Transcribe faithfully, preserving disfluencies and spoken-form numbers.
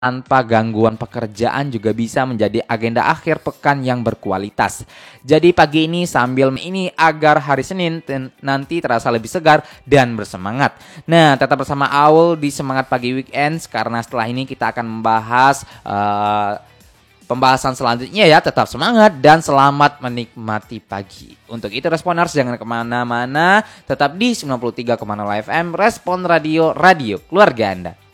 tanpa gangguan pekerjaan juga bisa menjadi agenda akhir pekan yang berkualitas. Jadi pagi ini sambil ini agar hari Senin ten- nanti terasa lebih segar dan bersemangat. Nah, tetap bersama Aul di Semangat Pagi Weekends karena setelah ini kita akan membahas uh, pembahasan selanjutnya ya. Tetap semangat dan selamat menikmati pagi. Untuk itu Responers jangan kemana-mana, tetap di sembilan puluh tiga koma nol F M Respon Radio, Radio Keluarga Anda.